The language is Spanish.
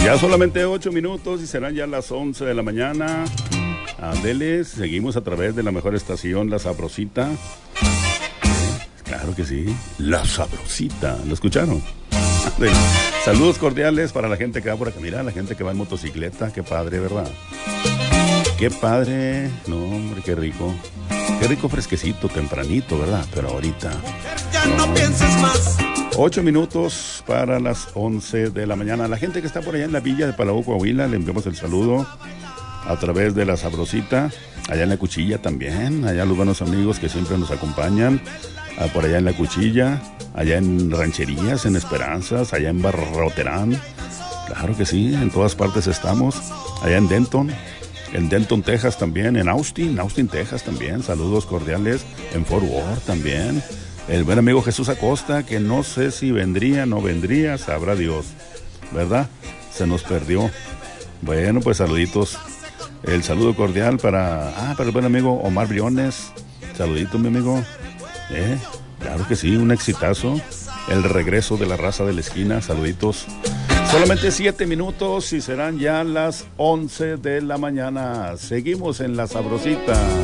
Ya solamente 8 minutos y serán ya las 11 de la mañana. Ándele, seguimos a través de la mejor estación, La Sabrosita. Claro que sí, La Sabrosita. ¿Lo escucharon? Ándele. Saludos cordiales para la gente que va por acá. Mira, la gente que va en motocicleta. Qué padre, ¿verdad? Qué padre. No, hombre, qué rico. Qué rico fresquecito, tempranito, ¿verdad? Pero ahorita... Ya no pienses más. 8 minutos para las 11 de la mañana. La gente que está por allá en la villa de Palau, Coahuila, le enviamos el saludo a través de La Sabrosita. Allá en La Cuchilla también. Allá los buenos amigos que siempre nos acompañan. Por allá en La Cuchilla. Allá en Rancherías, en Esperanzas. Allá en Barroterán. Claro que sí, en todas partes estamos. Allá en Denton. En Denton, Texas también. En Austin, Texas también. Saludos cordiales. En Fort Worth también. El buen amigo Jesús Acosta, que no sé si vendría, no vendría, sabrá Dios, ¿verdad? Se nos perdió. Bueno, pues saluditos. El saludo cordial para el buen amigo Omar Briones. Saludito, mi amigo. Claro que sí, un exitazo. El regreso de la raza de la esquina, saluditos. Solamente 7 minutos y serán ya las 11 de la mañana. Seguimos en La Sabrosita.